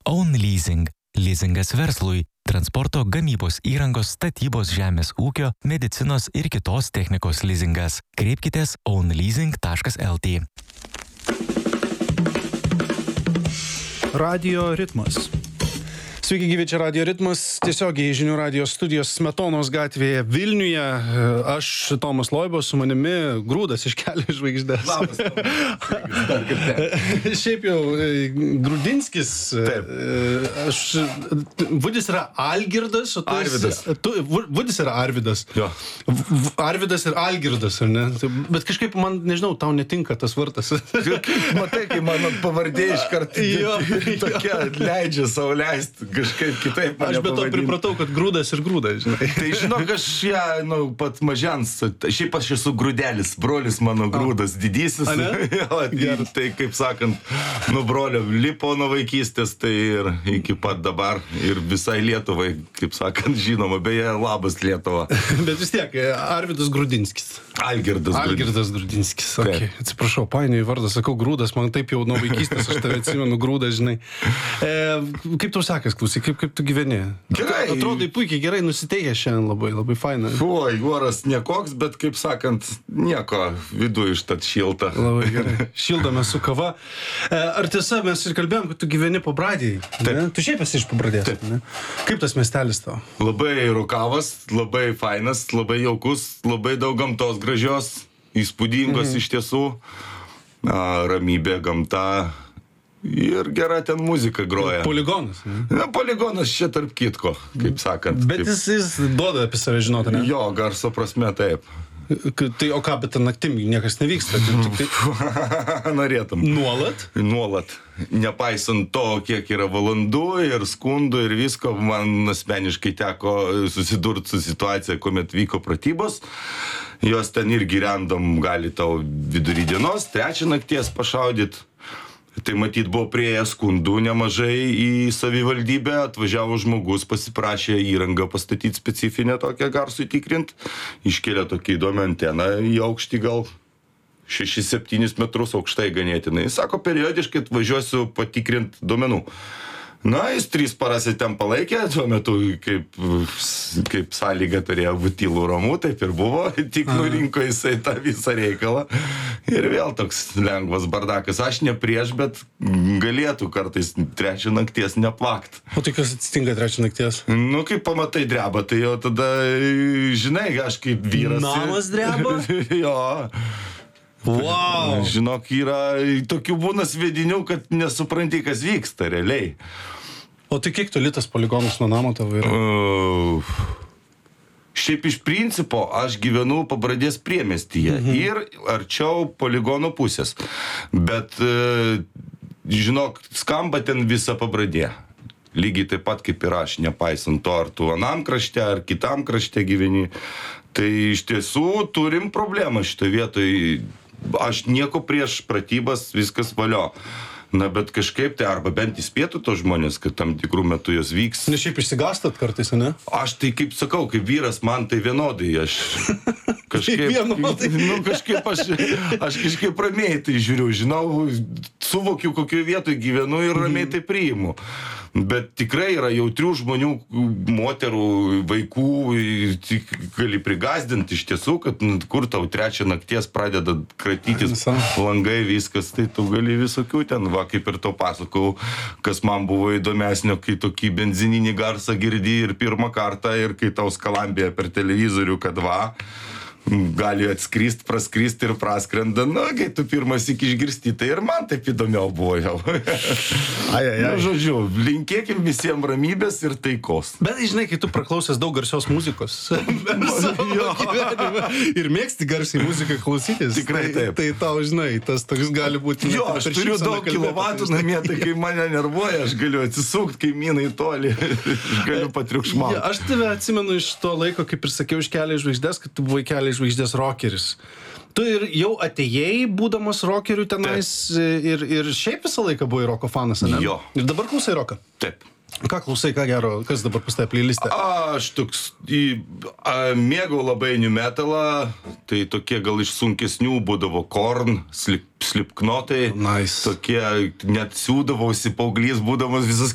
Own Leasing. Leasingas verslui, transporto, gamybos įrangos, statybos, žemės ūkio, medicinos ir kitos technikos leasingas. Kreipkitės ownleasing.lt. Radio ritmas. Sveiki, gyvi, čia Radio ritmas, tiesiogiai Žinių radijos studijos Smetonos gatvėje Vilniuje. Aš Tomas Loibo, su manimi Grūdas iš Kelio žvaigždės. Labas, Šiaip jau Grūdinskis. Vudis yra Algirdas, o tu Arvydas. Vudis yra Arvydas. Jo. Arvydas ir Algirdas, ar ne? Bet kažkaip man, nežinau, tau netinka tas vartas. Matai, kai mano pavardė iškart tokia leidžia sau leisti kažkaip kitaip. Aš be to pripratau, kad Grūdas ir Grūdas, žinai. Tai žinok, aš ją, pat mažens, šiaip aš esu Grūdelis, brolis mano Grūdas didysis. Jo, tai kaip sakant, nu brolio lipo nuo vaikystės, tai ir iki pat dabar ir visai Lietuvai, kaip sakant, žinoma, beje, labas Lietuva. Bet vis tiek, Arvydas Grūdinskis. Algirdas Grūdinskis, okay. Atsiprašau, painioju vardą, sakau Grūdas, man taip jau nuo vaikystės, aš tave atsimenu Grūdas, žinai. Kaip tau sekės, klausyk, kaip tu gyveni? Gerai. Atrodai puikiai, gerai nusiteikęs šiandien, labai faina. Oi, oras nekoks, bet kaip sakant, nieko, viduj ištat šilta. Labai gerai. Šildame su kava. Ar tiesa, mes ir kalbėjom, kad tu gyveni Pabradėje? Tu šiaip esi iš Pabradės, ne? Kaip tas miestelis tau? Labai rukavas, labai fainas, labai jaukus, labai daug gamtos gražios, įspūdingos iš tiesų, ramybė, gamta ir gera ten muzika groja. Poligonas, ne? Na, poligonas čia tarp kitko, kaip sakant. Bet jis duoda apie save žinoti, ne? Jo, garso prasme taip. Tai o ką, bet naktim niekas nevyksta? Norėtum. Nuolat? Nuolat. Nepaisant to, kiek yra valandų ir skundų ir visko, man asmeniškai teko susidurti su situacija, kuomet vyko pratybos. Jos ten irgi random gali tau vidury dienos, 3 nakties pašaudyt. Tai matyt buvo prieėję skundų nemažai į savivaldybę, atvažiavo žmogus, pasiprašė įrangą pastatyti specifinę tokią garsui tikrint, iškėlė tokį įdomią anteną į aukštį gal 6-7 metrus aukštai ganėtinai. Sako, periodiškai atvažiuosiu patikrint duomenų. Na, jis 3 paras ten palaikė, tuo metu kaip sąlyga turėjo būti tylų ramu, taip ir buvo, tik nurinko jisai tą visą reikalą. Ir vėl toks lengvas bardakas. Aš ne prieš, bet galėtų kartais 3 nakties neplakt. O tai kas atsitinka 3 nakties? Nu, kaip pamatai dreba, tai jau tada, žinai, aš kaip vyras. Namas dreba? Jo. Wow. Žinok, yra tokių būna svedinių, kad nesupranti, kas vyksta realiai. O tai kiek toli tas poligonas nuo namo tavo yra? Šiaip iš principo aš gyvenu Pabradės priemiestyje ir arčiau poligono pusės. Bet, žinok, skamba ten visa Pabradė. Lygiai taip pat kaip ir aš, nepaisant to, ar tu anam krašte, ar kitam krašte gyveni. Tai iš tiesų turim problemą šitoje vietoje. Aš nieko prieš pratybas, viskas valio. Na, bet kažkaip tai arba bent įspėtų tos žmonės, kad tam tikrų metų jos vyks. Ne šiaip išsigastat kartais, ne? Aš tai kaip sakau, kaip vyras, man tai vienodai. Aš kažkaip, nu, kažkaip aš kažkaip ramiai tai žiūriu, žinau, suvokiu, kokioje vietoje gyvenu ir ramiai tai priimu. Bet tikrai yra jautrių žmonių, moterų, vaikų, gali prigazdinti iš tiesų, kad kur tau 3 nakties pradeda kratytis langai, viskas, tai tu gali visokių ten, va, kaip ir tau pasakau, kas man buvo įdomesnio, kai tokį benzininį garsą girdi ir pirmą kartą, ir kai tau skalambėja per televizorių, kad va, gali atskrist, praskrist ir praskrenda. Na, kai tu pirmas iki išgirsti, tai ir man taip įdomiau buvo jau. Na, žodžiu, linkėkim visiems ramybės ir taikos. Bet, žinai, kai tu praklausęs daug garsios muzikos ir mėgsti garsiai muziką klausytis, tikrai taip. Tai tau, žinai, tas toks gali būti... Jo, aš turiu daug kilovatų namie, tai kai mane nervuoja, aš galiu atsisukti kaimynai toli, aš galiu patriukšmauti. Aš tave atsimenu iš to laiko, kaip ir sakiau, iš Kelio žvaigždės, kad tu buvai Kelio žvaigždės rockeris. Tu ir jau atėjai, būdamas rockeriu tenais, ir šiaip visą laiką buvai roko fanas, ne? Jo. Ir dabar klausai roką? Taip. Ką klausai, ką gero, kas dabar pas tave playliste? Aš toks mėgau labai new metalą, tai tokie gal iš sunkesnių būdavo Korn, Slipknotai, Nice. tokie net siūdavausi, paauglys būdamas, visas